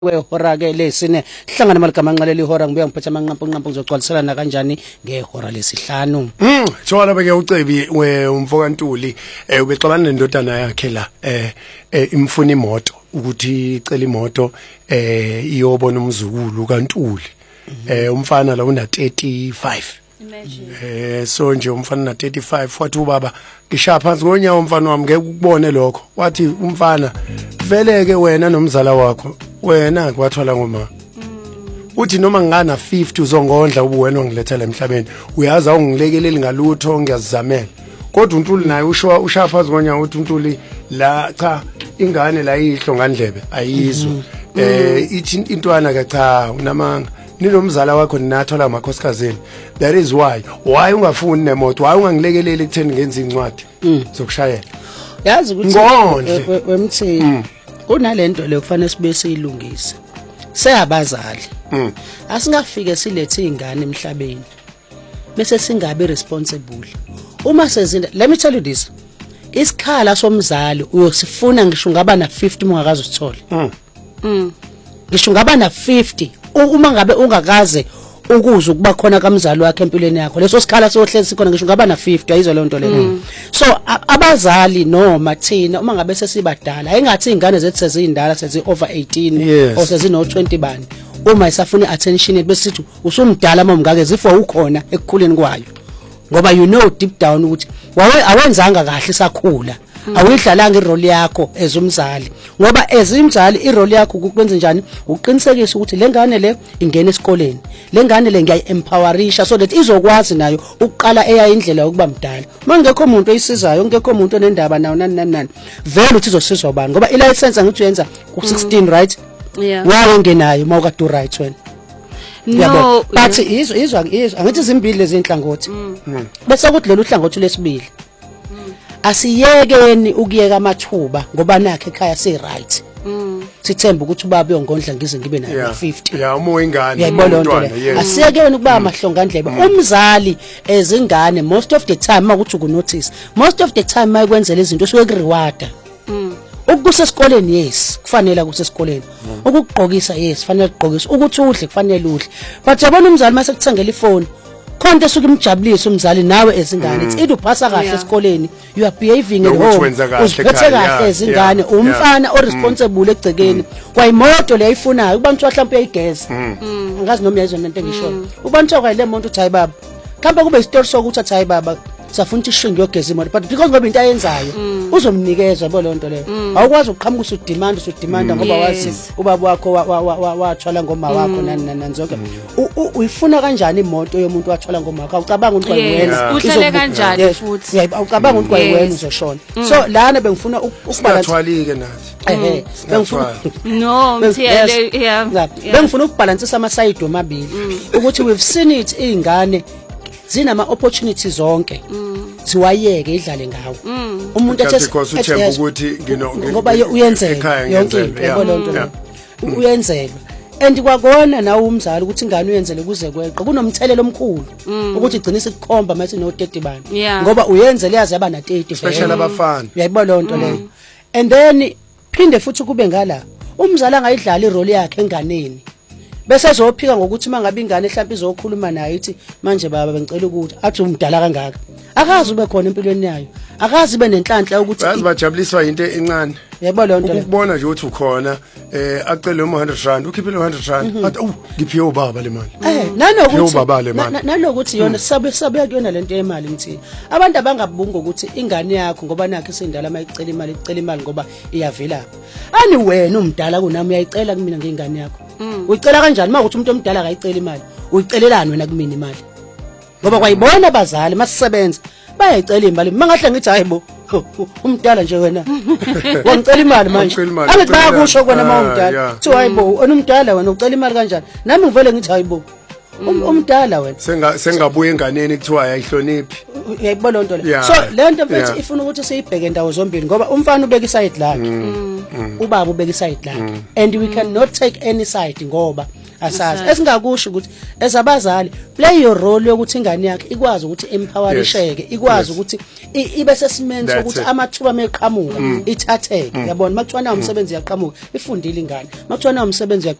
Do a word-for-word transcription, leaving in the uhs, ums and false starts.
kwehora ke lesine hlangana malagama nqalela ihora ngibuya ngiphethe amanqampo nqampo ngizogcwaliselana kanjani ngehora lesihlanu. Mm thola beke ucebi umfoka Ntuli eh ubexabana nendodana yakhe la eh imfuna imoto ukuthi icela imoto eh iyobona umzukulu kaNtuli. Eh umfana la una thirty-five. Imagine. Eh so nje umfana na thirty-five wathi ubaba ngishaya phansi ngonyawo umfana wami ngeke ukubone lokho wathi umfana veleke wena nomzala wakho wena kwathola ngoma uthi noma ngana fifty uzongondla ubuwena ongilethela emhlabeni uyazi awungilekeleli ngalutho ngiyazizamela kodwa uNtuli naye usho ushaya phansi ngonyawo uthi uNtuli la cha ingane la ihlo ngandlebe ayizwe eh ithi intwana ke cha unamanga ninomzala wakho ninathola amakhosikazi that is why why ungafuni nemoto why ungangilekeleli ekutheni ngenza incwadi zokushayela yazi ukuthi wemthini kunalento le kufanele sibe siyilungise seyabazali asingafike silethe ingane emhlabeni bese singabe responsible uma sezinda. Let me tell you this, isikhala somzali uyosifuna ngisho ngaba na fifty ungakazi usithole mm ngisho ngaba na fifty uma ngabe ungakaze ukuza ukuba khona kamzali wakhe empilweni yakho leso sikhala sohlezi khona ngisho ngaba na fifty ayizwa le nto leyo. So abazali noma thina uma ngabe sesibadala engathi ingane zethu sezindala sezi over eighteen or sezino twenty bani uma isafuna attention bese sithi usumdala mama ngake zifo ukhona ekukhuleni kwayo ngoba you know deep down ukuthi wawe awenzanga kahle sakhula awuyidlalanga irole yakho ezumzali ngoba ezimzali irole yakho ukwenza njani uqinisekisa ukuthi lengane le ingena esikoleni lengane le ngiyaempowerisha so that izokwazi nayo ukuqala eya indlela yokuba mdala mangekho umuntu oyisizayo ngekho umuntu onendaba nawo nani nani nani vele uthi izosizwa ubani ngoba ilicense ngithi uyenza ku sixteen right yeah wawe ngenayo mawuka do right wena no but izwa izwa izwa angithi zimbili lezi inhlangothi bese kuthi lolu hlangothi lesibili asiyekeni ukuyeka amathuba ngoba nakhe ekhaya si right sithemba ukuthi ubaba uyongondla ngize ngibe nayo fifty yeah uma ingane umntwana asiyekeni ukuba amahlongandlebe umzali ezingane most of the time makuthi uku notice most of the time mayikwenzela izinto suke kureward ukuse esikoleni yes kufanele ukuse esikoleni ukugqokisa yes kufanele ugqokise ukuthi udle kufanele udle but yabona umzali mase kuthengela ifoni konke suke imjabulisa umzali nawe ezingane ithi idu phasa kahle esikoleni you are behaving at home uziphethe kahle ezingane umfana o responsible egcekeni kwayimoto leyifunayo kuba mthiwa mhlawumbe uyayigeza angazi noma uyayizwa into engisho uba mthiwa kwale moto uthi hayi baba kambe kube istory sokuthi athi hayi baba safuna ukuthi ishinge yogeza imoto but because ngoba into ayenzayo uzomnikeza yabo lonto leyo awukwazi ukuqhamuka usudemand usudemanda ngoba wazi ubaba wakho wathwala ngoma wakho nani nani zonke uyifuna kanjani imoto yomuntu wathwala ngoma wakho ucabanga ukuthi kwayiwena uhlele kanjani futhi ucabanga ukuthi kwayiwena uzoshona so lana bengifuna ukubalance thwalike nathi ehe bengifuna no mthiyele yeah bengifuna ukubalancisa ama side omabili ukuthi we've seen it ingane zinama opportunities zonke siwayeke idlale ngawo umuntu ethi uthemba ukuthi ngino ngoba uyenzela yonke into yabo lonto leyo uyenzelwa and kwakona nawe umzali ukuthi ingane uyenzele kuze kweqe kunomthelelo omkhulu ukuthi igcinise ukukhomba mase no thirty bani ngoba uyenzele yazi yaba na thirty especially abafana uyayibona lonto leyo and then phinde futhi kube ngala umzali angayidlala irole yakhe enganeni bese ezophika ngokuthi mangabe ingane mhlawumbe izokhuluma naye ithi manje baba bengicela ukuthi athi umdala kangaka akazi ube khona empilweni yayo akazi ibe nenhlanhla ukuthi yazi bajabuliswa into encane yebo lonto ukubona nje ukuthi ukhona eh acele uma one hundred rand ukhiphile one hundred rand athi oh ngiphiwe ubaba le mali eh nanokuthi nanokuthi yona sabe sabe kuyona lento yemali ngithi abantu abangabunga ukuthi ingane yakho ngoba nakhe sindala mayicela imali icela imali ngoba iyavela ani wena umdala kunami uyayicela kumina ngengane yakho uyicela kanjani makuthi umuntu omdala akayicela imali uyicelelani wena kumina imali ngoba kwayibona abazali masisebenza bayayicela imali mangahle ngithi hayibo umdala nje wena wangicela imali manje angithi bayakusho kona mawumdala thi hayibo wena umdala wena ucela imali kanjani nami ngivele ngithi hayibo umdala wena senga sengabuye enganeni kuthiwa ayihloniphi uyayibona lonto le so lento mfethu ifuna ukuthi siyibheke ndawo zombili ngoba umfana ubeka iside lakhe ubaba ubeka iside lakhe and we cannot take any side ngoba asazi esingakusho ukuthi ezabazali play your role yokuthi ingane yakhe ikwazi ukuthi empowerisheke ikwazi ukuthi ibe sesimeni sokuthi amathuba meqhamuka ithatheke yabona makuthiwa na umsebenzi yaqhamuka ifundile ingane makuthiwa na umsebenzi